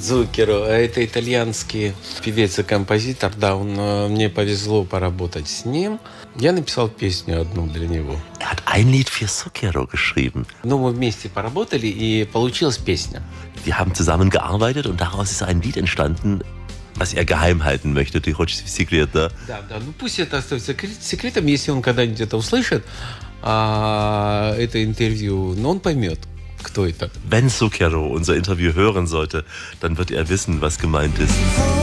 Цукеро, это итальянский певец и композитор. Да, мне повезло поработать с ним. Я написал песню одну для него. Er hat ein Lied für Zucchero geschrieben. Ну, мы вместе поработали, и получилась песня. Wir haben zusammengearbeitet und daraus ist ein Lied entstanden, was er geheim halten möchte. Ты хочешь секрета? Да, ну пусть это остается секретом, если он когда-нибудь это услышит, это интервью, но он поймет, кто это. Wenn Zucchero unser Interview hören sollte, dann wird er wissen, was gemeint ist.